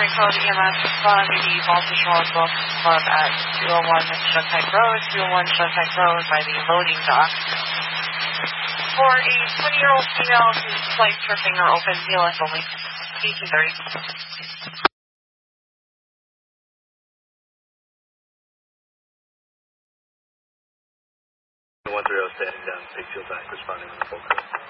Spring Code EMS, respond to the Baltic Shore Golf Club at 201 Shunkite Road, 201 Shunkite Road by the loading dock. For a 20-year-old female who's flight surfing or open VLS only, PT30. 130 standing down, take field back, responding on the full code.